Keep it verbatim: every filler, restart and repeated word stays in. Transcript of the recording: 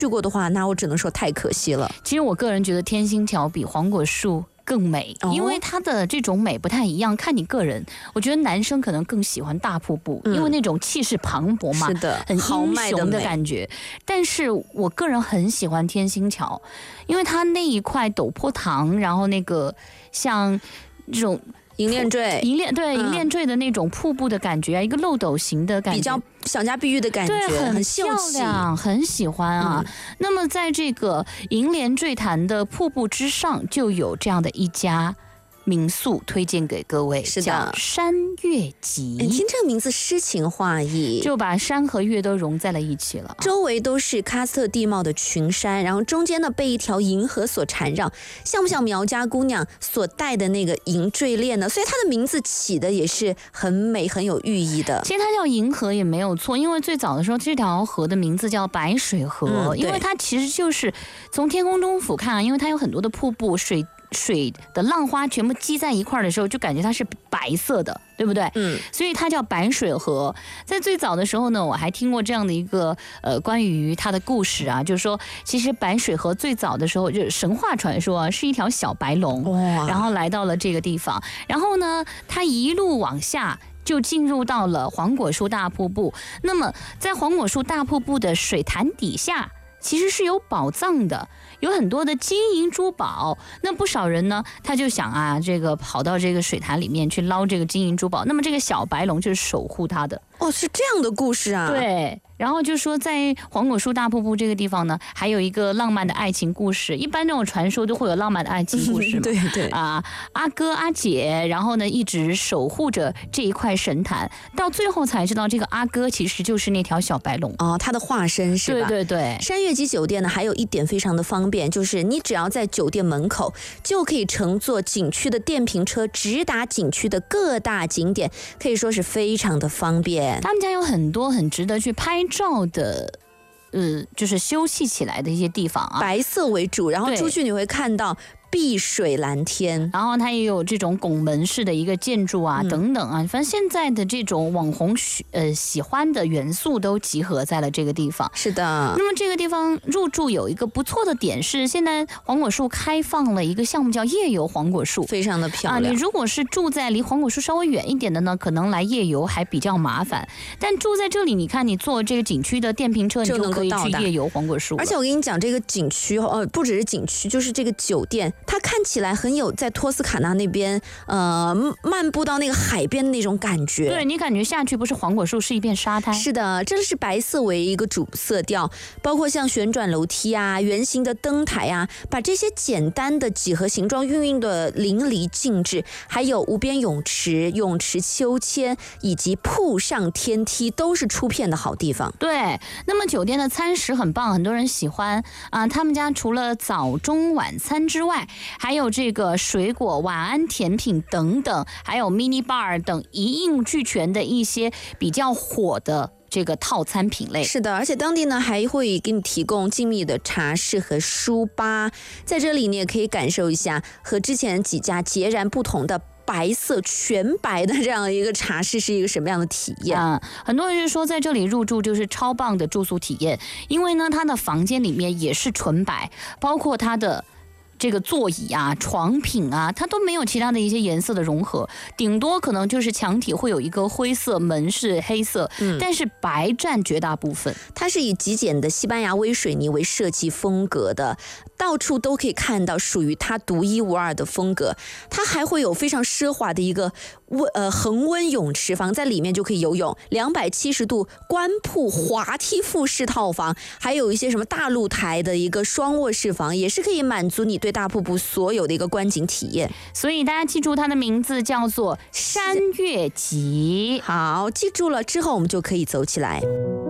去过的话，那我只能说太可惜了。 其实我个人觉得天星桥比黄果树更美，因为它的这种美不太一样，看你个人。我觉得男生可能更喜欢大瀑布，嗯、因为那种气势磅礴嘛， 是的， 很英雄的感觉。但是我个人很喜欢天星桥，因为它那一块陡坡塘，然后那个像这种。 银链坠， 银链对银链坠的那种瀑布的感觉啊，嗯、一个漏斗形的感觉， 比较小家碧玉的感觉， 对，很秀气， 很喜欢啊。嗯、那么在这个银链坠潭的瀑布之上，就有这样的一家民宿推荐给各位， 是的， 叫山月集。 你听这个名字诗情画意， 就把山和月都融在了一起了、啊。 周围都是喀斯特地貌的群山，然后中间呢被一条银河所缠绕，像不像苗家姑娘所戴的那个银坠链呢？所以它的名字起的也是很美、很有寓意的。 其实它叫银河也没有错，因为最早的时候这条河的名字叫白水河，嗯、因为它其实就是从天空中俯瞰，因为它有很多的瀑布水。水的浪花全部积在一块的时候，就感觉它是白色的，对不对？ 嗯， 所以它叫白水河。在最早的时候呢，我还听过这样的一个呃关于它的故事啊，就是说，其实白水河最早的时候就是神话传说啊，是一条小白龙，然后来到了这个地方，然后呢，它一路往下。就进入到了黄果树大瀑布。那么，在黄果树大瀑布的水潭底下，其实是有宝藏的，有很多的金银珠宝。那不少人呢，他就想啊，这个跑到这个水潭里面去捞这个金银珠宝。那么这个小白龙就是守护他的。 哦，是这样的故事啊。 对。然后就说在黄果树大瀑布这个地方呢，还有一个浪漫的爱情故事。一般这种传说都会有浪漫的爱情故事嘛， 对对啊，阿哥阿姐，然后呢一直守护着这一块神坛，到最后才知道这个阿哥其实就是那条小白龙哦，他的化身是吧？ 对对对。 山月集酒店呢，还有一点非常的方便，就是你只要在酒店门口就可以乘坐景区的电瓶车直达景区的各大景点，可以说是非常的方便。 他们家有很多很值得去拍照的，呃，就是休憩起来的一些地方啊， 白色为主，然后出去你会看到碧水蓝天， 然后它也有这种拱门式的一个建筑啊，嗯、等等啊，反正现在的这种网红呃喜欢的元素都集合在了这个地方。 是的。 那么这个地方入住有一个不错的点是，现在黄果树开放了一个项目叫夜游黄果树， 非常的漂亮。 啊，你如果是住在离黄果树稍微远一点的呢，可能来夜游还比较麻烦。但住在这里，你看你坐这个景区的电瓶车，你就可以去夜游黄果树。 而且我跟你讲，这个景区呃，不只是景区，就是这个酒店。它看起来很有在托斯卡纳那边呃漫步到那个海边的那种感觉。 对，你感觉下去不是黄果树，是一片沙滩。 是的，这是白色为一个主色调，包括像旋转楼梯啊、圆形的灯台啊，把这些简单的几何形状运用的淋漓尽致。还有无边泳池、泳池秋千以及铺上天梯，都是出片的好地方。 对，那么酒店的餐食很棒，很多人喜欢啊。他们家除了早中晚餐之外，还有这个水果、晚安甜品等等，还有 mini bar 等一应俱全的一些比较火的这个套餐品类。 是的，而且当地呢还会给你提供静谧的茶室和书吧，在这里你也可以感受一下和之前几家截然不同的白色全白的这样一个茶室是一个什么样的体验啊？很多人是说在这里入住就是超棒的住宿体验，因为呢它的房间里面也是纯白，包括它的这个座椅啊、床品啊，它都没有其他的一些颜色的融合，顶多可能就是墙体会有一个灰色，门是黑色，嗯、但是白占绝大部分。 它是以极简的西班牙微水泥为设计风格的，到处都可以看到属于它独一无二的风格。它还会有非常奢华的一个温呃恒温泳池房，在里面就可以游泳，两百七十度观瀑滑梯复式套房，还有一些什么大露台的一个双卧室房，也是可以满足你对大瀑布所有的一个观景体验。 所以大家记住它的名字叫做山月集。 好，记住了之后我们就可以走起来。